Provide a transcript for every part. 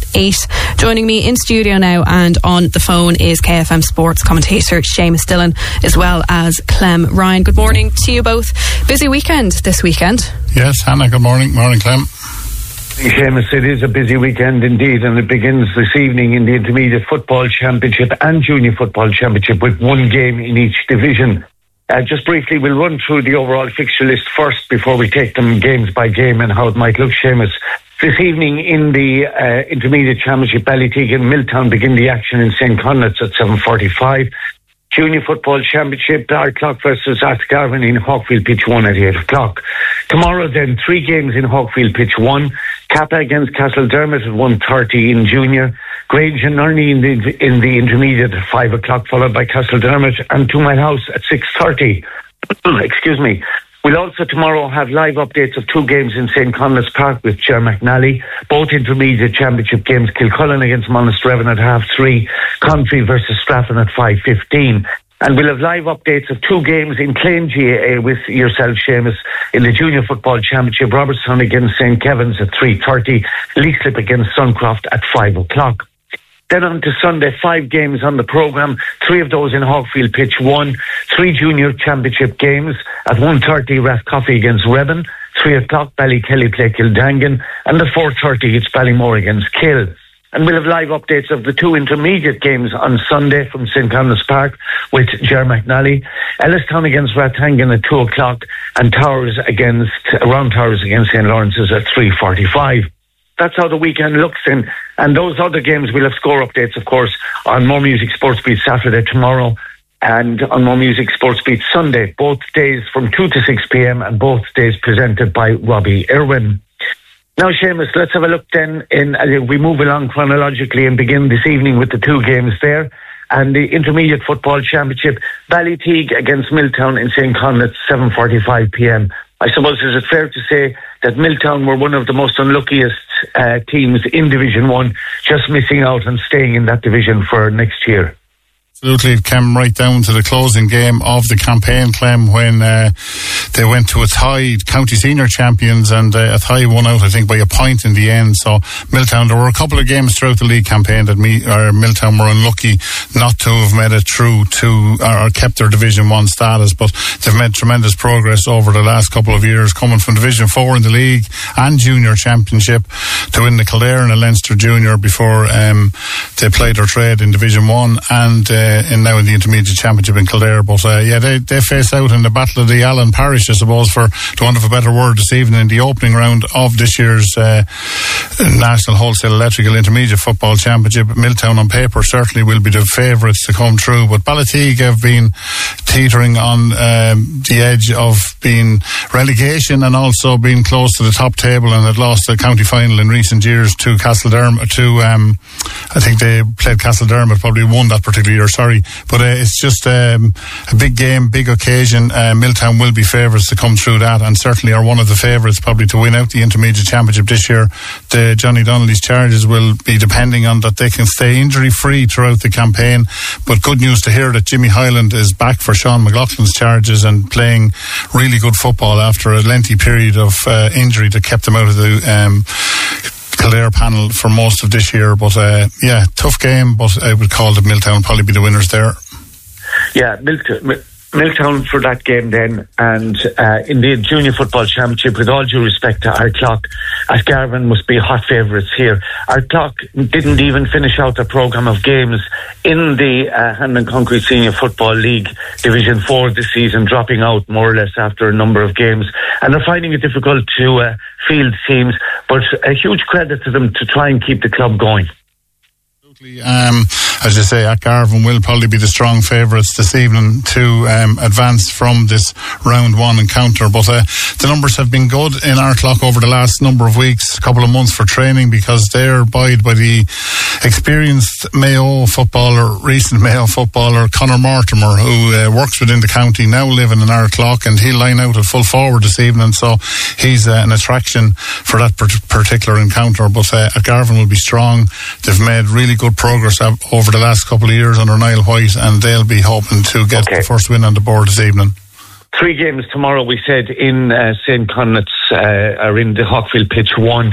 8. Joining me in studio now and on the phone is KFM Sports commentator Seamus Dillon, as well as Clem Ryan. Good morning to you both. Busy weekend this weekend. Yes, Hannah, good morning. Morning, Clem. Seamus, it is a busy weekend indeed, and it begins this evening in the Intermediate Football Championship and Junior Football Championship with one game in each division. Just briefly, we'll run through the overall fixture list first before we take them games by game and how it might look, Seamus. This evening in the Intermediate Championship, Ballyteague and Milltown begin the action in St. Conleth's at 7:45. Junior Football Championship, Ardclough versus Askgarvan in Hawkfield Pitch 1 at 8 o'clock. Tomorrow then, 3 games in Hawkfield Pitch 1. Kappa against Castledermot at 1:30 in Junior. Grange and Nurney in the Intermediate at 5 o'clock, followed by Castledermot and Two Mile House at 6:30. Excuse me. We'll also tomorrow have live updates of 2 games in St. Conleth's Park with Ger McNally. Both Intermediate Championship games, Kilcullen against Monasterevin at 3:30, Country versus Straffan at 5:15. And we'll have live updates of 2 games in Clane GAA with yourself, Seamus, in the Junior Football Championship, Robertson against St. Kevin's at 3:30, Leaslip against Suncroft at 5 o'clock. Then on to Sunday, 5 games on the programme, 3 of those in Hawkfield Pitch 1, 3 Junior Championship games at 1:30, Rathcoffey against Rebben, 3 o'clock, Ballykelly play Kildangan, and at 4:30 it's Ballymore against Kill. And we'll have live updates of the 2 intermediate games on Sunday from St. Conleth's Park with Ger McNally, Ellistown against Rathangan at 2 o'clock, and Round Towers against St. Lawrence's at 3:45. That's how the weekend looks in. And those other games, we'll have score updates, of course, on More Music Sports Beat Saturday tomorrow and on More Music Sports Beat Sunday, both days from 2 to 6 p.m. and both days presented by Robbie Irwin. Now, Seamus, let's have a look then. We move along chronologically and begin this evening with the 2 games there. And the Intermediate Football Championship, Ballyteague against Milltown in St. Conleth's, 7:45 p.m. I suppose, is it fair to say that Milltown were one of the most unluckiest teams in Division 1, just missing out and staying in that division for next year? Absolutely, it came right down to the closing game of the campaign, Clem, when they went to Athy, county senior champions, and Athy won out, I think, by a point in the end. So Milltown, there were a couple of games throughout the league campaign that Milltown were unlucky not to have made it through to or kept their Division 1 status, but they've made tremendous progress over the last couple of years, coming from Division 4 in the league and Junior Championship to win the Kildare and a Leinster Junior before they played their trade in Division 1 and now in the Intermediate Championship in Kildare. But they face out in the Battle of the Allen Parish, I suppose, for the want of a better word, this evening in the opening round of this year's National Wholesale Electrical Intermediate Football Championship. Milltown on paper certainly will be the favourites to come through, but Ballyteague have been teetering on the edge of being relegation and also being close to the top table, and had lost the county final in recent years to Castledermot. I think they played Castledermot, probably won that particular year, but it's just a big game, big occasion. Milltown will be favourites to come through that, and certainly are one of the favourites probably to win out the Intermediate Championship this year. The Johnny Donnelly's charges will be depending on that they can stay injury free throughout the campaign, but good news to hear that Jimmy Hyland is back for Sean McLaughlin's charges and playing really good football after a lengthy period of injury that kept him out of the Kildare panel for most of this year. But tough game, but I would call that Milltown probably be the winners there. Yeah, Milltown for that game then. And in the Junior Football Championship, with all due respect to Ardclough, Askgarvan must be hot favourites here. Ardclough didn't even finish out their programme of games in the Hand and Concrete Senior Football League Division 4 this season, dropping out more or less after a number of games. And they're finding it difficult to field teams, but a huge credit to them to try and keep the club going. As you say, Askgarvan will probably be the strong favourites this evening to advance from this round 1 encounter. But the numbers have been good in Ardclough over the last number of weeks, a couple of months for training, because they're buoyed by the experienced recent Mayo footballer Conor Mortimer, who works within the county, now living in Ardclough, and he'll line out at full forward this evening. So he's an attraction for that particular encounter. But Askgarvan will be strong. They've made really good progress over the last couple of years under Niall White, and they'll be hoping to get the first win on the board this evening. 3 games tomorrow, we said, in St. Conleth's, are in the Hawkfield Pitch 1.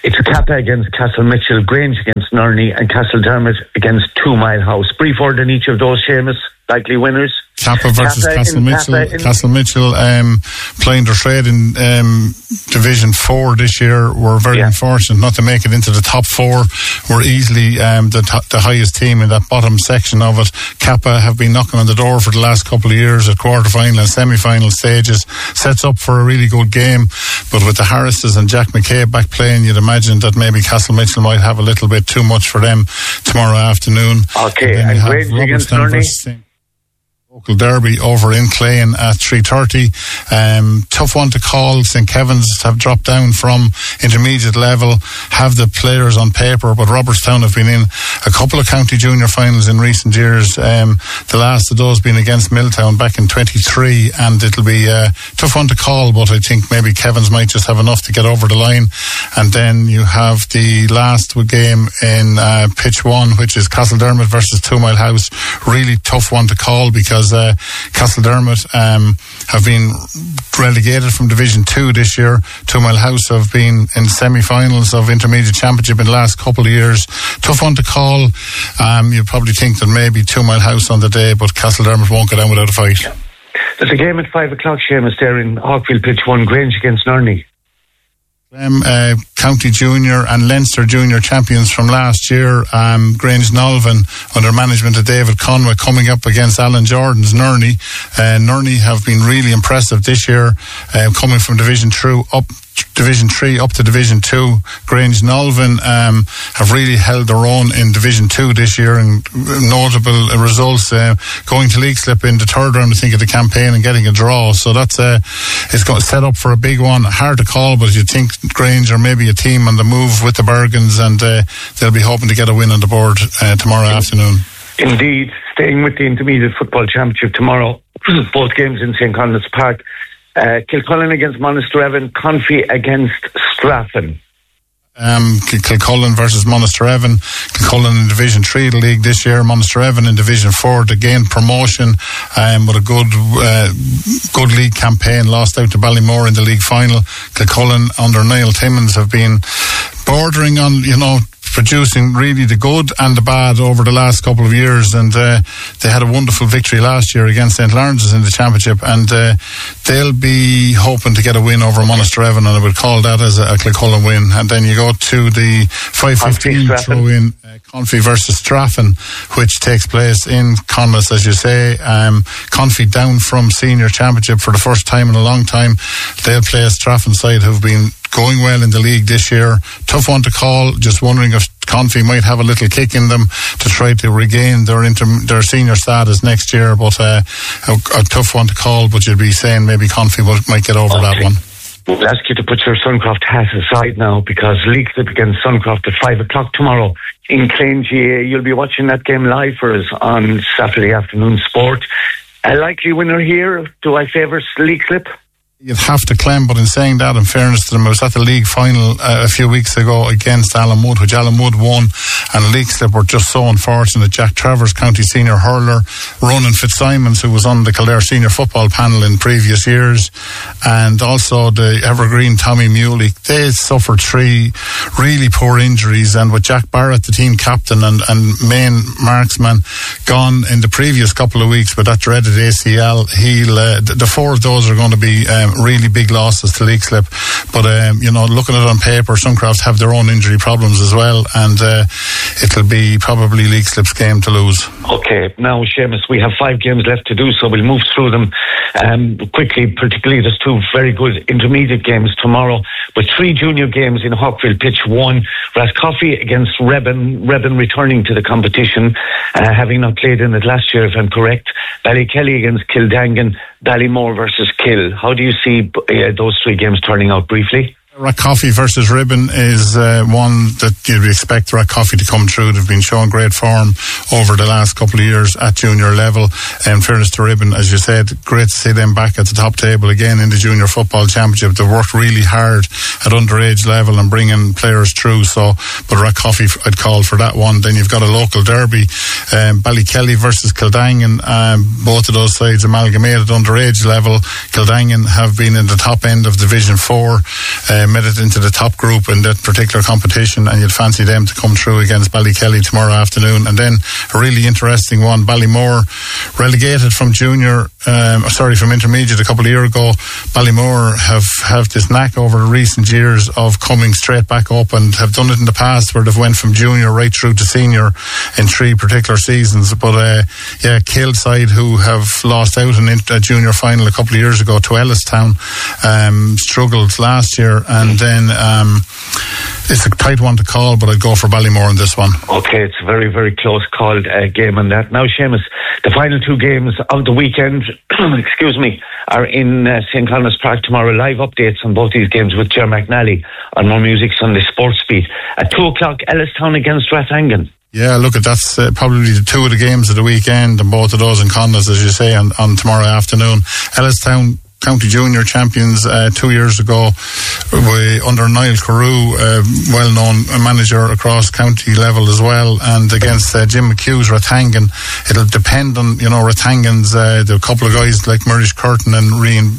It's Kappa against Castle Mitchell, Grange against Nerney, and Castledermot against 2 Mile House. Brief order on each of those, Seamus. Likely winners. Kappa versus Castle Mitchell. Castle Mitchell playing their trade in Division 4 this year. Were very unfortunate not to make it into the top 4. Were easily the highest team in that bottom section of it. Kappa have been knocking on the door for the last couple of years at quarter-final and semi-final stages. Sets up for a really good game. But with the Harrises and Jack McKay back playing, you'd imagine that maybe Castle Mitchell might have a little bit too much for them tomorrow afternoon. Okay, and Grange against Nerney. Local derby over in Clane at 3:30. Tough one to call. St. Kevin's have dropped down from intermediate level, have the players on paper, but Robertstown have been in a couple of county junior finals in recent years. The last of those being against Milltown back in 23, and it'll be a tough one to call, but I think maybe Kevin's might just have enough to get over the line. And then you have the last game in pitch 1, which is Castledermot versus 2 Mile House. Really tough one to call because Castledermot have been relegated from Division 2 this year. 2 Mile House have been in semi-finals of Intermediate Championship in the last couple of years. Tough one to call. You'd probably think that maybe 2 Mile House on the day, but Castledermot won't go down without a fight. There's a game at 5 o'clock, Seamus, there in Hawkfield pitch 1, Grange against Nerney. County Junior and Leinster Junior champions from last year. Grange Nolvan under management of David Conway coming up against Alan Jordan's Nerney. Nerney have been really impressive this year, coming from Division 3 up to Division 2. Grange Nolvan have really held their own in Division 2 this year, and notable results going to league slip in the 3rd round, I think, of the campaign and getting a draw. So that's it's got set up for a big one. Hard to call, but you'd think Grange are maybe a team on the move with the Bergens, and they'll be hoping to get a win on the board tomorrow afternoon. Indeed, staying with the Intermediate Football Championship tomorrow, both games in St. Conleth's Park. Kilcullen against Monasterevin, Confi against Straffan. Kilcullen versus Monasterevin. Kilcullen in Division 3 of the league this year, Monasterevin in Division 4 to gain promotion with a good league campaign, lost out to Ballymore in the league final. Kilcullen under Niall Timmins have been bordering on, producing really the good and the bad over the last couple of years, and they had a wonderful victory last year against St. Lawrence's in the championship, and they'll be hoping to get a win over Monasterevin, and I would call that as a Kilcullen win. And then you go to the 5:15 throw in Confi versus Straffan, which takes place in Conleth, as you say. Confi down from senior championship for the first time in a long time. They'll play a Straffan side who've been going well in the league this year. Tough one to call. Just wondering if Confi might have a little kick in them to try to regain their senior status next year. But a tough one to call. But you'd be saying maybe Confi might get over that one. We'll ask you to put your Suncroft hat aside now, because League Slip against Suncroft at 5 o'clock tomorrow in Clane GA. You'll be watching that game live for us on Saturday afternoon sport. A likely winner here. Do I favour League Slip? You'd have to claim, but in saying that, in fairness to them, I was at the league final a few weeks ago against Alan Wood, which Alan Wood won, and League Slip were just so unfortunate. Jack Travers, county senior hurler, Ronan Fitzsimons, who was on the Kildare senior football panel in previous years, and also the Evergreen Tommy Muley. They suffered 3 really poor injuries, and with Jack Barrett, the team captain and main marksman, gone in the previous couple of weeks with that dreaded ACL, the 4 of those are going to be really big losses to League Slip. But looking at it on paper, Suncroft have their own injury problems as well, and it'll be probably League Slip's game to lose. Okay, now Seamus, we have 5 games left to do, so we'll move through them quickly. Particularly there's 2 very good intermediate games tomorrow, with 3 junior games in Hawkfield pitch 1. Rathcoffey against Rebben returning to the competition, having not played in it last year, if I'm correct. Ballykelly against Kildangan, Ballymore versus Kill. How do you see those 3 games turning out briefly? Rathcoffey versus Ribbon is one that you'd expect Rathcoffey to come through. They've been showing great form over the last couple of years at junior level. In fairness to Ribbon, as you said, great to see them back at the top table again in the Junior Football Championship. They've worked really hard at underage level and bringing players through. But Rathcoffey, I'd call for that one. Then you've got a local derby, Ballykelly versus Kildangan. Both of those sides amalgamated underage level. Kildangan have been in the top end of Division 4. made it into the top group in that particular competition, and you'd fancy them to come through against Ballykelly tomorrow afternoon. And then a really interesting one, Ballymore, relegated from from intermediate a couple of years ago. Ballymore have this knack over recent years of coming straight back up, and have done it in the past where they've went from junior right through to senior in 3 particular seasons. But Kilside, who have lost out in a junior final a couple of years ago to Ellistown, struggled last year, and then it's a tight one to call, but I'd go for Ballymore in this one. Okay, it's a very, very close called game on that. Now, Seamus, the final 2 games of the weekend, are in St. Connors Park tomorrow. Live updates on both these games with Ger McNally on More Music Sunday Sports Beat. At 2 o'clock, Ellistown against Rathangan. Yeah, look, that's probably the 2 of the games of the weekend, and both of those in Connors, as you say, on tomorrow afternoon. Ellistown, county junior champions 2 years ago, under Niall Carew, well-known manager across county level as well, and against Jim McHugh's Rathangan. It'll depend on, Rathangan's, the couple of guys like Murish Curtin and Reen,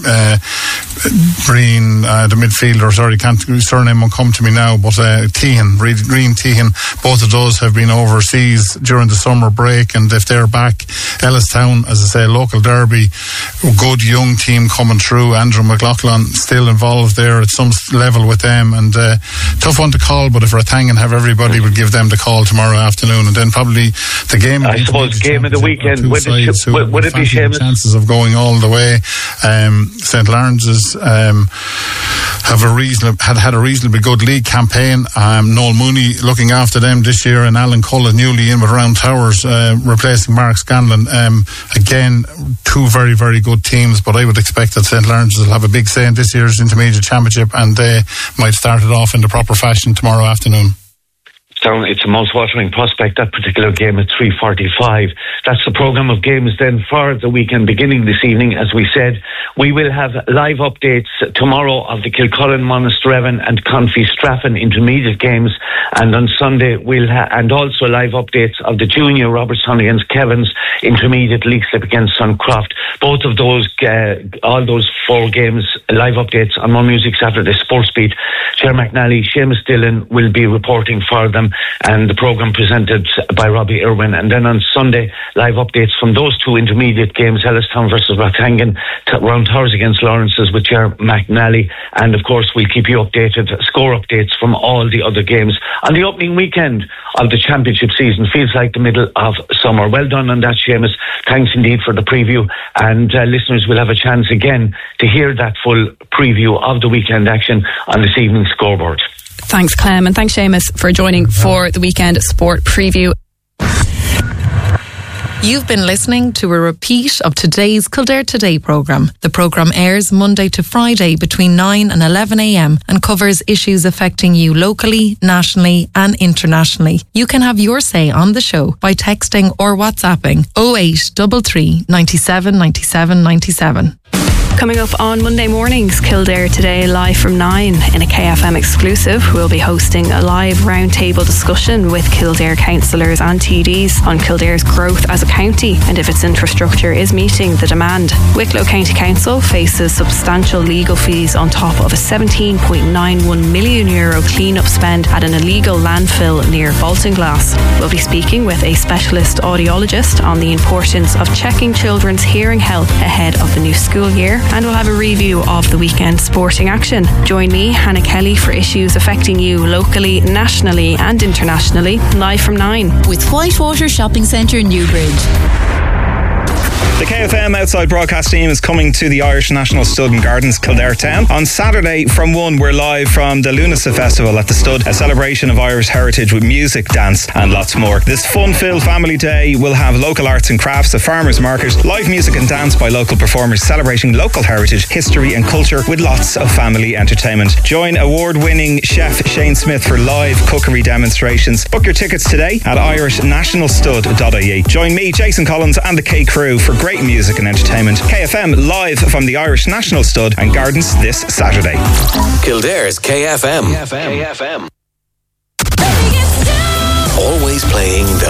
the midfielder, surname won't come to me now, but Reen Tehan, both of those have been overseas during the summer break, and if they're back, Ellistown, as I say, local derby, good young team coming through. Andrew McLaughlin still involved there at some level with them, and tough one to call, but if Rathangan have everybody, would give them the call tomorrow afternoon. And then probably the game, I suppose, game of the weekend, would it be Seamus? Chances of going all the way. St. Lawrence's had a reasonably good league campaign. Noel Mooney looking after them this year, and Alan Cullen newly in with Round Towers, replacing Mark Scanlon. Again, 2 very, very good teams, but I would expect that St. Lawrence's will have a big say in this year's intermediate championship, and they might start it off in the proper fashion tomorrow afternoon. It's a mouth-watering prospect, that particular game at 3:45. That's the programme of games then for the weekend beginning this evening. As we said, we will have live updates tomorrow of the Kilcullen, Monasterevin and Confey Straffan intermediate games, and on Sunday we'll and also live updates of the junior Robertson against Kevin's intermediate league slip against Suncroft. Both of those, all those 4 games, live updates on More Music Saturday Sports Beat. Ger McNally, Seamus Dillon will be reporting for them, and the programme presented by Robbie Irwin. And then on Sunday, live updates from those 2 intermediate games, Ellistown versus Rathangan, Round Towers against Lawrence's with Ger McNally, and of course we'll keep you updated, score updates from all the other games on the opening weekend of the championship season. Feels like the middle of summer. Well done on that, Seamus. Thanks indeed for the preview, and listeners will have a chance again to hear that full preview of the weekend action on this evening's scoreboard. Thanks, Clem, and thanks, Seamus, for joining for the weekend sport preview. You've been listening to a repeat of today's Kildare Today programme. The programme airs Monday to Friday between 9 and 11 a.m. and covers issues affecting you locally, nationally and internationally. You can have your say on the show by texting or WhatsApping 0833 97 97 97. Coming up on Monday mornings, Kildare Today live from 9 in a KFM exclusive. We'll be hosting a live roundtable discussion with Kildare councillors and TDs on Kildare's growth as a county and if its infrastructure is meeting the demand. Wicklow County Council faces substantial legal fees on top of a €17.91 million clean-up spend at an illegal landfill near Baltinglass. We'll be speaking with a specialist audiologist on the importance of checking children's hearing health ahead of the new school year. And we'll have a review of the weekend sporting action. Join me, Hannah Kelly, for issues affecting you locally, nationally and internationally, live from 9. With Whitewater Shopping Centre, Newbridge. The KFM Outside Broadcast team is coming to the Irish National Stud and Gardens, Kildare Town. On Saturday from 1, we're live from the Lunasa Festival at the Stud, a celebration of Irish heritage with music, dance and lots more. This fun-filled family day will have local arts and crafts, a farmers market, live music and dance by local performers celebrating local heritage, history and culture with lots of family entertainment. Join award-winning chef Shane Smith for live cookery demonstrations. Book your tickets today at irishnationalstud.ie. Join me, Jason Collins and the K Crew for great music and entertainment. KFM live from the Irish National Stud and Gardens this Saturday. Kildare's KFM. Always playing the